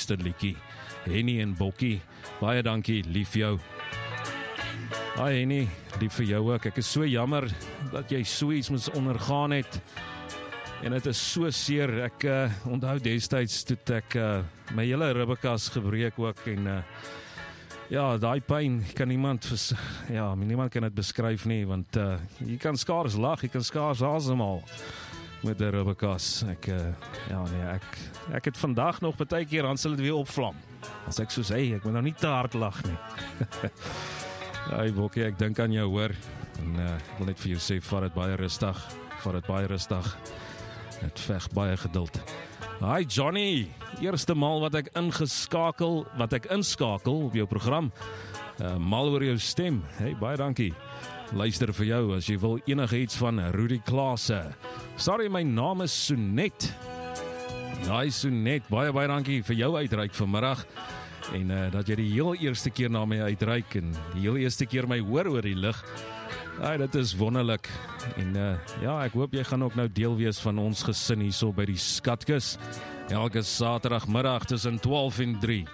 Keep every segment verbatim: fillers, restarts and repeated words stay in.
mooiste liedjie. Henny en Bokkie, baie dankie, lief vir jou. Hi Henny, lief vir jou ook. Ek is so jammer dat jy so iets moes ondergaan het. En dit is so seer. Ek uh, onthou destyds toe ek uh, my hele ribbekas gebreek ook en uh, ja, daai pyn kan niemand vers, ja, niemand kan dit beskryf nie, want uh, jy kan skaars lag, jy kan skaars asemhaal met 'n ribbekas. Ek uh, ja nee, ek ek het vandag nog baie keer dan sal dit weer opvlam. As ek so sê, ek moet nou nie te hard lag nie. Hey Bokkie, ek dink aan jou hoor. En uh, ek wil net vir jou sê, vat dit baie rustig, vat dit baie rustig. Dit veg baie geduld. Hi Johnny, eerste maal wat ek ingeskakel, wat ek inskakel op jou program. Uh, mal oor jou stem. Hey, baie dankie. Luister vir jou as jy wil enige iets van Rudy Klaasse. Sorry, my naam is Sonet. Hi Sonet, baie baie dankie vir jou uitreik vanmiddag. En uh, dat jy die heel eerste keer na my uitreik en die heel eerste keer my hoor oor die lig. Ja, dit is wonderlik. En uh, ja, ek hoop jy gaan ook nou deel wees van ons gesin hierso by die Skatkus. Elke Saterdagmiddag tussen twaalf en drie.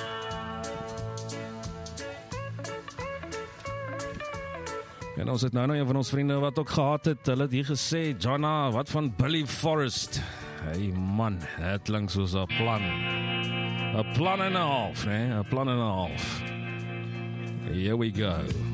En ons het nou nou een van ons vriende wat ook gehad het, hulle het hier gesê, Jana, wat van Billy Forrest? Hey man, het klink soos 'n plan. 'n plan en 'n half, né? 'n plan en 'n half. Here we go.